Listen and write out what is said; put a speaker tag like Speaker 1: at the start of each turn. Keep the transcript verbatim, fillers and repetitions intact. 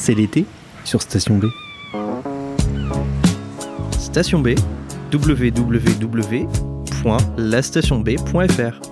Speaker 1: c'est l'été sur Station B. Station B, w w w point la station b point f r.